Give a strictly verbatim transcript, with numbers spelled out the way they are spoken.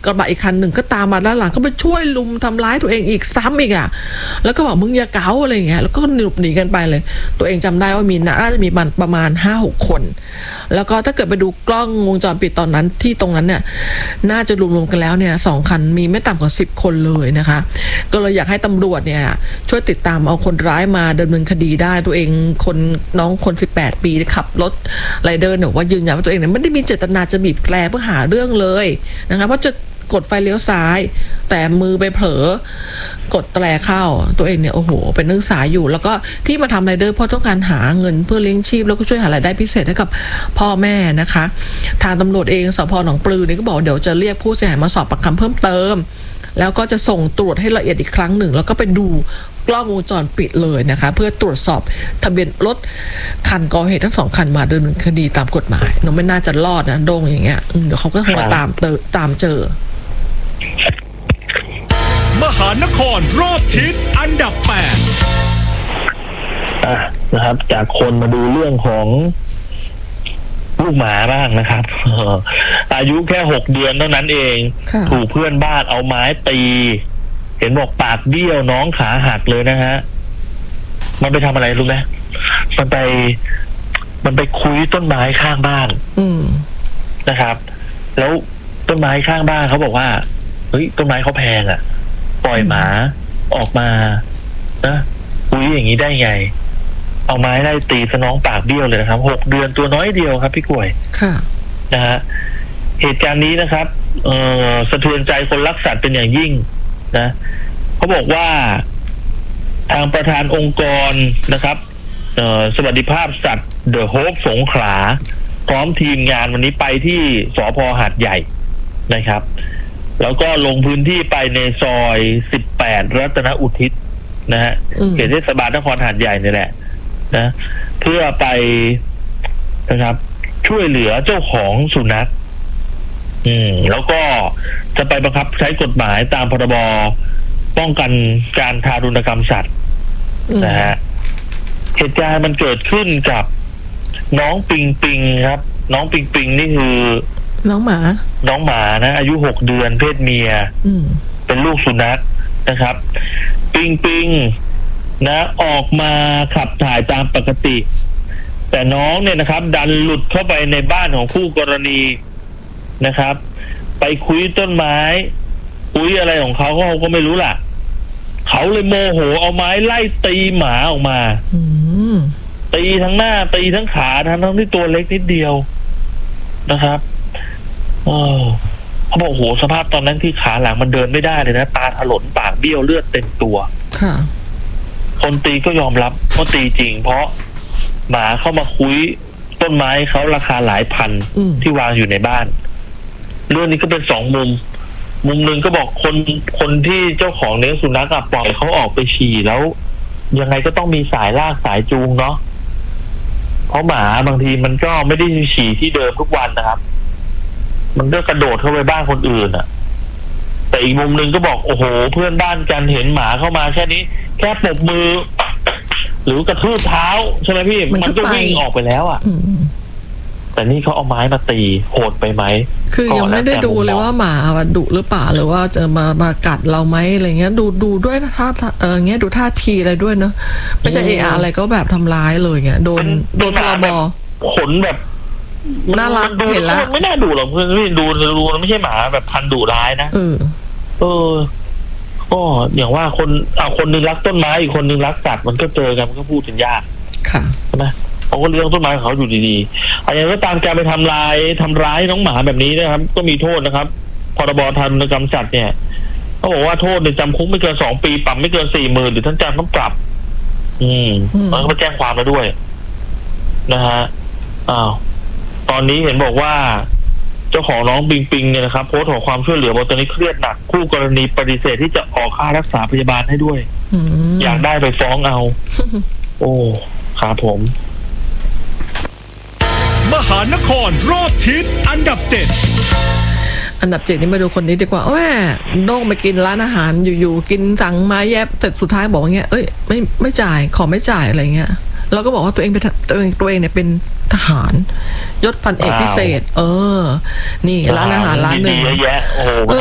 กระบะอีกคันหนึ่งก็ตามมาด้านหลังก็ไปช่วยลุมทำร้ายตัวเองอีกซ้ำอีกอ่ะแล้วก็บอกมึงอย่าเก๋าอะไรอย่างเงี้ยแล้วก็หลบหนีกันไปเลยตัวเองจำได้ว่ามีน่าจะมีประมาณ ห้าหก คนแล้วก็ถ้าเกิดไปดูกล้องวงจรปิดตอนนั้นที่ตรงนั้นเนี่ยน่าจะรวมๆกันแล้วเนี่ยสองคันมีไม่ต่ำกว่าสิบคนเลยนะคะก็เลยอยากให้ตำรวจเนี่ยช่วยติดตามเอาคนร้ายมาดำเนินคดีได้ตัวเองคนน้องคนสิบแปดปีขับรถไรเดอร์เนี่ยว่ายืนยันว่าตัวเองเนี่ยไม่ได้มีเจตนาจะบีบแตรเพื่อหาเรื่องเลยนะคะเพราะจะกดไฟเลี้ยวซ้ายแต่มือไปเผลอกดแตรเข้าตัวเองเนี่ยโอ้โหเป็นนักศึกษาอยู่แล้วก็ที่มาทำไรเดอร์เพราะต้องการหาเงินเพื่อเลี้ยงชีพแล้วก็ช่วยหารายได้พิเศษให้กับพ่อแม่นะคะทางตำรวจเองสพหนองปลือเนี่ยก็บอกเดี๋ยวจะเรียกผู้เสียหายมาสอบปากคำเพิ่มเติมแล้วก็จะส่งตรวจให้ละเอียดอีกครั้งหนึ่งแล้วก็ไปดูกล้องวงจรปิดเลยนะคะเพื่อตรวจสอบทะเบียนรถคันก่อเหตุทั้งสองคันมาดำเนินคดีตามกฎหมายน้องไม่น่าจะรอดนะโด่งอย่างเงี้ยเดี๋ยวเขาก็คงมาตามเตอตามเจอมหานครรอบทิศอันดับแปดอ่ะนะครับจากคนมาดูเรื่องของลูกหมาบ้างนะครับอายุแค่หกเดือนเท่านั้นเองถูกเพื่อนบ้านเอาไม้ตีเห็นบอกปากเบี้ยวน้องขาหักเลยนะฮะมันไปทำอะไรรู้ไหมมันไปมันไปคุยต้นไม้ข้างบ้านนะครับ แล้วต้นไม้ข้างบ้านเขาบอกว่าเฮ้ยต้นไม้เขาแพงอ่ะปล่อยหมาออกมานะคุยอย่างนี้ได้ไงเอาไม้ไล่ตีซะน้องปากเบี้ยวเลยนะครับหกเดือนตัวน้อยเดียวครับพี่กล้วยนะฮะเหตุการณ์นี้นะครับเอ่อสะเทือนใจคนรักสัตว์เป็นอย่างยิ่งนะเขาบอกว่าทางประธานองค์กรนะครับเอ่อสวัสดิภาพสัตว์เดอะโฮปสงขลาพร้อมทีมงานวันนี้ไปที่สภ.หาดใหญ่นะครับแล้วก็ลงพื้นที่ไปในซอยสิบแปดรัตนอุทิศนะฮะเขตเทศบาลนครหาดใหญ่นี่แหละนะเพื่อไปนะครับช่วยเหลือเจ้าของสุนัขอืมแล้วก็จะไปบังคับใช้กฎหมายตามพรบป้องกันการทารุณกรรมสัตว์นะฮะเหตุการณ์มันเกิดขึ้นกับน้องปิงปิงครับน้องปิงปิงนี่คือน้องหมาน้องหมานะอายุหกเดือนเพศเมียเป็นลูกสุนัขนะครับปิงปิงนะออกมาขับถ่ายตามปกติแต่น้องเนี่ยนะครับดันหลุดเข้าไปในบ้านของคู่กรณีนะครับไปคุยต้นไม้คุยอะไรของเขาเขาก็ไม่รู้ล่ะเขาเลยโมโหเอาไม้ไล่ตีหมาออกมาตีทั้งหน้าตีทั้งขาทั้งทั้งที่ตัวเล็กนิดเดียวนะครับเออเขาบอกโหสภาพตอนนั้นที่ขาหลังมันเดินไม่ได้เลยนะตาถลนปากเบี้ยวเลือดเต็มตัวค่ะคนตีก็ยอมรับว่าตีจริงเพราะหมาเข้ามาคุยต้นไม้เขาราคาหลายพันที่วางอยู่ในบ้านเรื่องนี้ก็เป็นสองมุมมุมหนึ่งก็บอกคนคนที่เจ้าของเลี้ยงสุนัขปล่อยเขาออกไปฉี่แล้วยังไงก็ต้องมีสายลากสายจูงเนาะเพราะหมาบางทีมันก็ไม่ได้ฉี่ที่เดิมทุกวันนะครับมันก็กระโดดเข้าไปบ้านคนอื่นอ่ะแต่อีกมุมหนึ่งก็บอกโอ้โหเพื่อนบ้านกันเห็นหมาเข้ามาแค่นี้แค่ปรบมือหรือกระทืบเท้าใช่ไหมพี่มันก็วิ่งออกไปแล้วอ่ะแต่นี่เขาเอาไม้มาตีโหดไปไหมคือยังไม่ได้ดูเลยว่าหมาดุหรือเปล่าหรือว่าจะมามากัดเราไหมอะไรเงี้ยดูดูด้วยท่าเออเงี้ยดูท่าทีอะไรด้วยเนาะไม่ใช่เอออะไรก็แบบทำร้ายเลยเงี้ยโดนโดนพรบขนแบบน่ารักเห็นแล้วไม่น่าดุหรอกเพื่อนดูดูไม่ใช่หมาแบบพันดุร้ายนะเออเออก็อย่างว่าคนเอาคนนึงรักต้นไม้อีกคนนึงรักสัตว์มันก็เจอกันมันก็พูดกันยากค่ะใช่ไหมเขาก็เลี้ยงต้นไม้เขาอยู่ดีๆอะไรก็ตามการไปทำลายทำร้ายน้องหมาแบบนี้นะครับก็มีโทษนะครับพรบทารุณกรรมสัตว์เนี่ยเขาบอกว่าโทษเนี่ยจำคุกไม่เกินสองปีปรับไม่เกินสี่หมื่นหรือทั้งจำทั้งปรับอืมแล้วก็ไปแจ้งความแล้วด้วยนะฮะอ้าวตอนนี้เห็นบอกว่าเจ้าของน้องปิงปิงเนี่ยนะครับโพสต์ขอความช่วยเหลือบอกตอนนี้เครียดหนักคู่กรณีปฏิเสธที่จะออกค่ารักษาพยาบาลให้ด้วยอยากได้ไปฟ้องเอาโอ้ครับผมมหานครรอบทิศอันดับเจ็ดอันดับเจ็ดนี่มาดูคนนี้ดีกว่าแม่โด่งไปกินร้านอาหารอยู่ๆกินสั่งมาแยบแต่สุดท้ายบอกว่าเงี้ยเอ้ยไม่ไม่จ่ายขอไม่จ่ายอะไรเงี้ยเราก็บอกว่าตัวเองเป็นตัวเองตัวเองเนี่ยเป็นทหารยศพันเอกพิเศษเออนี่ร้านอาหารร้านหนึ่ง